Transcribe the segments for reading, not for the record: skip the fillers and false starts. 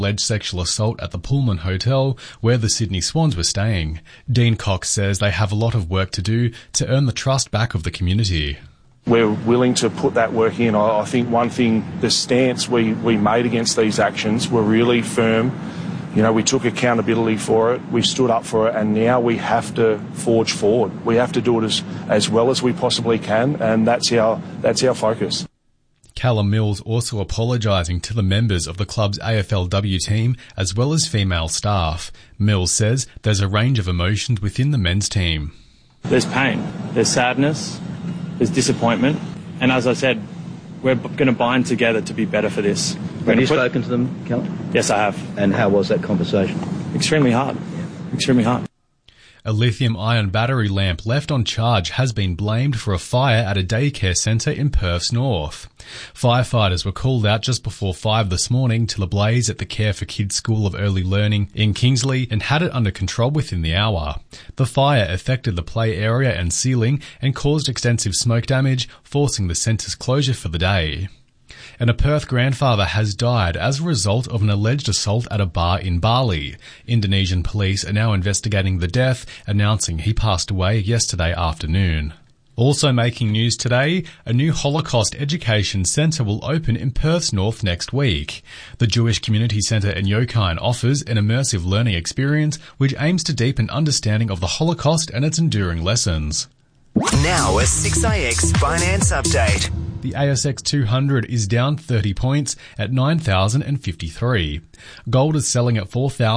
alleged sexual assault at the Pullman Hotel where the Sydney Swans were staying. Dean Cox says they have a lot of work to do to earn the trust back of the community. We're willing to put that work in. I think one thing, the stance we made against these actions were really firm. You know, we took accountability for it, we stood up for it, and now we have to forge forward. We have to do it as well as we possibly can, and that's our focus. Callum Mills also apologising to the members of the club's AFLW team as well as female staff. Mills says there's a range of emotions within the men's team. There's pain, there's sadness, there's disappointment, and as I said, we're going to bind together to be better for this. Have you spoken to them, Callum? Yes, I have. And how was that conversation? Extremely hard. Extremely hard. A lithium-ion battery lamp left on charge has been blamed for a fire at a daycare centre in Perth's north. Firefighters were called out just before 5 this morning to the blaze at the Care for Kids School of Early Learning in Kingsley and had it under control within the hour. The fire affected the play area and ceiling and caused extensive smoke damage, forcing the centre's closure for the day. And a Perth grandfather has died as a result of an alleged assault at a bar in Bali. Indonesian police are now investigating the death, announcing he passed away yesterday afternoon. Also making news today, a new Holocaust Education Centre will open in Perth's north next week. The Jewish Community Centre in Yokine offers an immersive learning experience which aims to deepen understanding of the Holocaust and its enduring lessons. Now a 6IX Finance Update. The ASX 200 is down 30 points at 9,053. Gold is selling at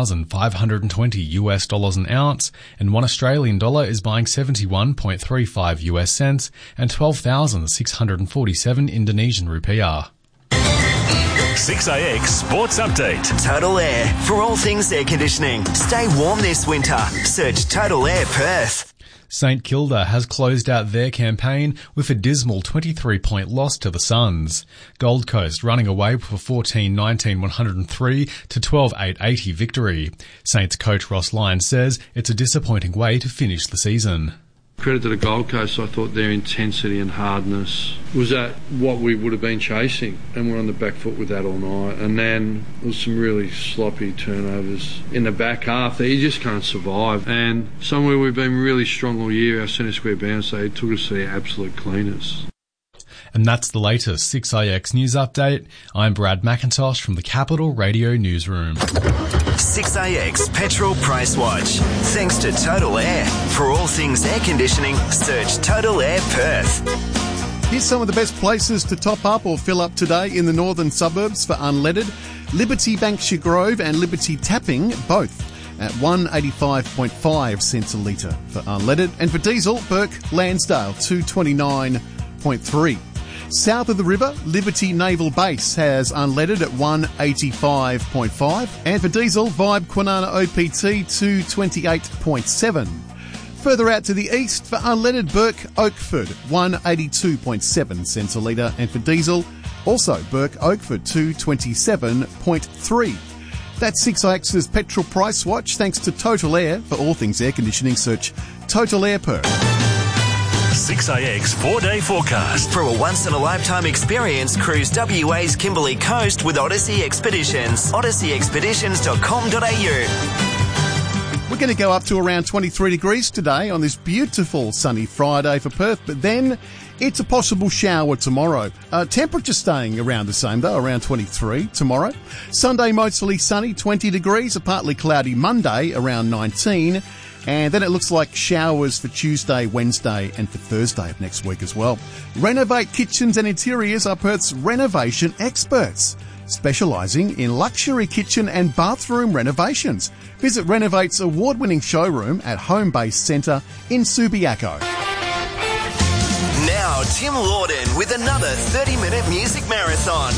$4,520 an ounce, and $1 Australian dollar is buying 71.35 US cents and 12,647 Indonesian rupiah. 6IX Sports Update. Total Air. For all things air conditioning, stay warm this winter. Search Total Air Perth. St Kilda has closed out their campaign with a dismal 23-point loss to the Suns. Gold Coast running away with a 14-19-103 to 12-8-80 victory. Saints coach Ross Lyons says it's a disappointing way to finish the season. Credit to the Gold Coast, I thought their intensity and hardness was at what we would have been chasing, and we're on the back foot with that all night. And then there was some really sloppy turnovers in the back half that you just can't survive. And somewhere we've been really strong all year, our centre square bounce, they took us to the absolute cleaners. And that's the latest 6IX News Update. I'm Brad McIntosh from the Capital Radio Newsroom. 6IX Petrol Price Watch. Thanks to Total Air. For all things air conditioning, search Total Air Perth. Here's some of the best places to top up or fill up today in the northern suburbs for unleaded. Liberty Banksia Grove and Liberty Tapping, both at 185.5 cents a litre for unleaded. And for diesel, Burke Lansdale 229.3. South of the river, Liberty Naval Base has unleaded at 185.5. And for diesel, Vibe Kwinana OPT 228.7. Further out to the east, for unleaded, Burke Oakford 182.7 cents a litre. And for diesel, also Burke Oakford 227.3. That's 6IX's Petrol Price Watch, thanks to Total Air. For all things air conditioning, search Total Air Perth. 6IX 4-day forecast. For a once-in-a-lifetime experience, cruise WA's Kimberley Coast with Odyssey Expeditions. odysseyexpeditions.com.au. We're going to go up to around 23 degrees today on this beautiful sunny Friday for Perth, but then it's a possible shower tomorrow. Temperature staying around the same though, around 23 tomorrow. Sunday mostly sunny, 20 degrees, a partly cloudy Monday around 19. And then it looks like showers for Tuesday, Wednesday and for Thursday of next week as well. Renovate Kitchens and Interiors are Perth's renovation experts, specialising in luxury kitchen and bathroom renovations. Visit Renovate's award-winning showroom at Homebase Centre in Subiaco. Now Tim Lawden with another 30-minute music marathon.